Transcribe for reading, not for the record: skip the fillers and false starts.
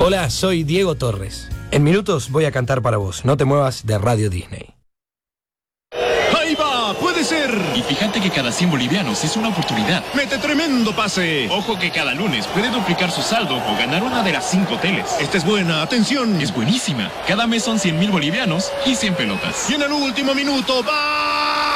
Hola, soy Diego Torres. En minutos voy a cantar para vos. No te muevas de Radio Disney. ¡Ahí va! ¡Puede ser! Y fíjate que cada 100 bolivianos es una oportunidad. ¡Mete tremendo pase! Ojo que cada lunes puede duplicar su saldo o ganar una de las 5 teles. Esta es buena, atención. Es buenísima. Cada mes son 100.000 bolivianos y 100 pelotas. Y en el último minuto, ¡va!